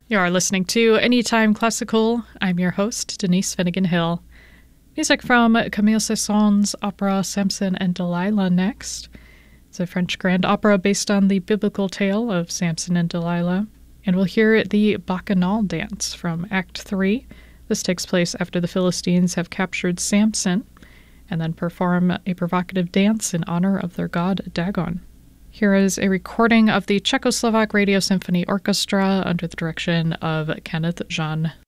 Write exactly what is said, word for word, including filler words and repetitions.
You are listening to Anytime Classical. I'm your host, Denise Finnegan Hill. Music from Camille Saint-Saëns' opera Samson and Delilah next. It's a French grand opera based on the biblical tale of Samson and Delilah. And we'll hear the Bacchanal dance from Act three. This takes place after the Philistines have captured Samson and then perform a provocative dance in honor of their god Dagon. Here is a recording of the Czechoslovak Radio Symphony Orchestra under the direction of Kenneth Jean.